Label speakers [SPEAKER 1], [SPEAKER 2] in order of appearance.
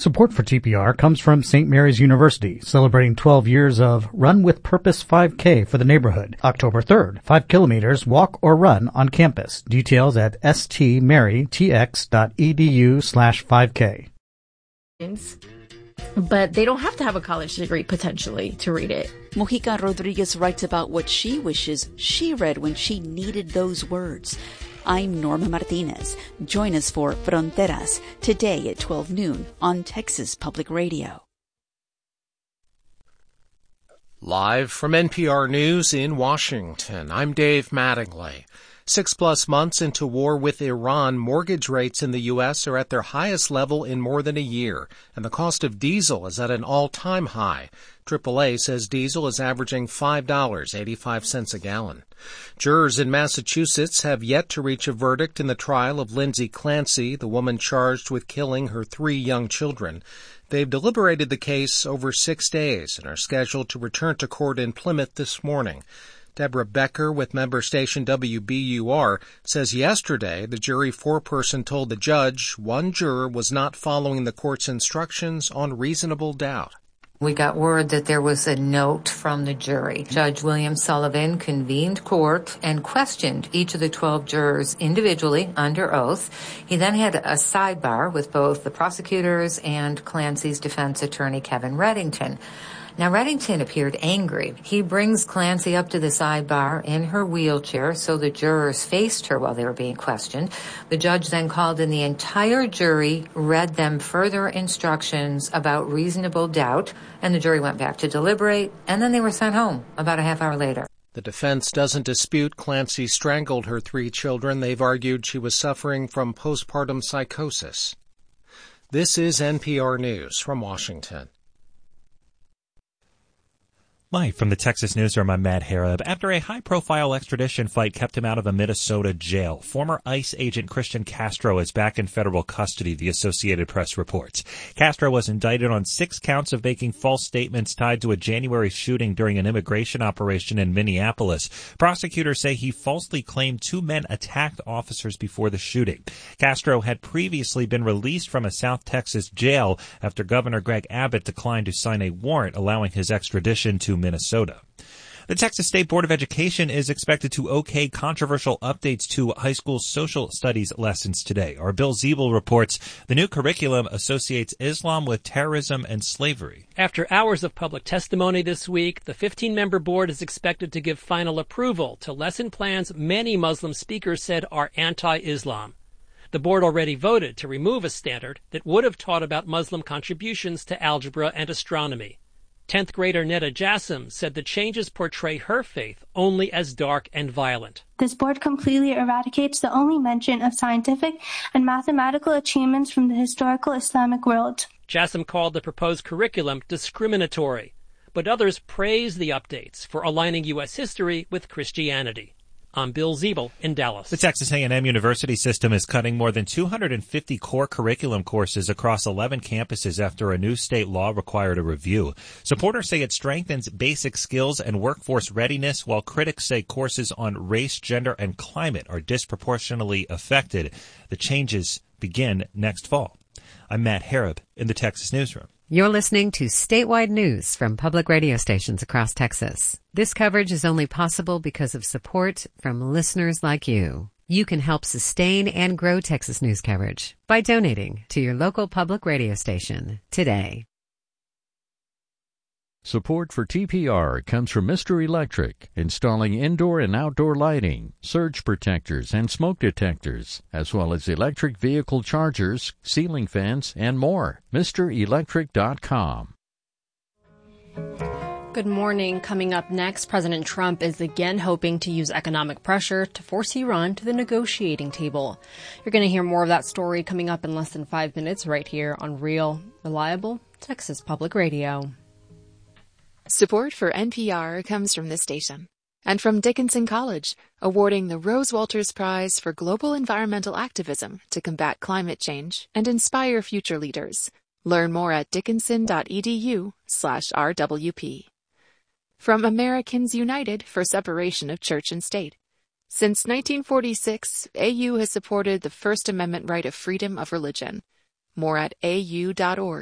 [SPEAKER 1] Support for TPR comes from St. Mary's University, celebrating 12 years of Run with Purpose 5K for the neighborhood. October 3rd, 5 kilometers, walk or run on campus. Details at stmarytx.edu/5K.
[SPEAKER 2] But they don't have to have a college degree, potentially, to read it.
[SPEAKER 3] Mojica Rodriguez writes about what she wishes she read when she needed those words. I'm Norma Martinez. Join us for Fronteras, today at 12 noon on Texas Public Radio.
[SPEAKER 4] Live from NPR News in Washington, I'm Dave Mattingly. 6+ months into war with Iran, mortgage rates in the U.S. are at their highest level in more than a year, and the cost of diesel is at an all-time high. AAA says diesel is averaging $5.85 a gallon. Jurors in Massachusetts have yet to reach a verdict in the trial of Lindsay Clancy, the woman charged with killing her 3 young children. They've deliberated the case over 6 days and are scheduled to return to court in Plymouth this morning. Deborah Becker with member station WBUR says yesterday the jury foreperson told the judge one juror was not following the court's instructions on reasonable doubt.
[SPEAKER 5] We got word that there was a note from the jury. Judge William Sullivan convened court and questioned each of the 12 jurors individually under oath. He then had a sidebar with both the prosecutors and Clancy's defense attorney, Kevin Reddington. Now, Reddington appeared angry. He brings Clancy up to the sidebar in her wheelchair so the jurors faced her while they were being questioned. The judge then called in the entire jury, read them further instructions about reasonable doubt, and the jury went back to deliberate, and then they were sent home about a half hour later.
[SPEAKER 4] The defense doesn't dispute Clancy strangled her 3 children. They've argued she was suffering from postpartum psychosis. This is NPR News from Washington.
[SPEAKER 6] Live from the Texas Newsroom, I'm Matt Harrod. After a high-profile extradition fight kept him out of a Minnesota jail, former ICE agent Christian Castro is back in federal custody, the Associated Press reports. Castro was indicted on 6 counts of making false statements tied to a January shooting during an immigration operation in Minneapolis. Prosecutors say he falsely claimed 2 men attacked officers before the shooting. Castro had previously been released from a South Texas jail after Governor Greg Abbott declined to sign a warrant allowing his extradition to Minnesota. The Texas State Board of Education is expected to okay controversial updates to high school social studies lessons today. Our Bill Ziebel reports the new curriculum associates Islam with terrorism and slavery.
[SPEAKER 7] After hours of public testimony this week, the 15-member board is expected to give final approval to lesson plans many Muslim speakers said are anti-Islam. The board already voted to remove a standard that would have taught about Muslim contributions to algebra and astronomy. 10th grader Neda Jassim said the changes portray her faith only as dark and violent.
[SPEAKER 8] This board completely eradicates the only mention of scientific and mathematical achievements from the historical Islamic world.
[SPEAKER 7] Jassim called the proposed curriculum discriminatory, but others praised the updates for aligning U.S. history with Christianity. I'm Bill Ziebel in Dallas.
[SPEAKER 6] The Texas A&M University system is cutting more than 250 core curriculum courses across 11 campuses after a new state law required a review. Supporters say it strengthens basic skills and workforce readiness, while critics say courses on race, gender, and climate are disproportionately affected. The changes begin next fall. I'm Matt Harrod in the Texas Newsroom.
[SPEAKER 9] You're listening to statewide news from public radio stations across Texas. This coverage is only possible because of support from listeners like you. You can help sustain and grow Texas news coverage by donating to your local public radio station today.
[SPEAKER 10] Support for TPR comes from Mr. Electric, installing indoor and outdoor lighting, surge protectors, and smoke detectors, as well as electric vehicle chargers, ceiling fans, and more. MrElectric.com.
[SPEAKER 2] Good morning. Coming up next, President Trump is again hoping to use economic pressure to force Iran to the negotiating table. You're going to hear more of that story coming up in less than 5 minutes right here on Real, Reliable Texas Public Radio.
[SPEAKER 11] Support for NPR comes from this station and from Dickinson College, awarding the Rose Walters Prize for Global Environmental Activism to combat climate change and inspire future leaders. Learn more at dickinson.edu/RWP. From Americans United for Separation of Church and State. Since 1946, AU has supported the First Amendment right of freedom of religion. More at au.org.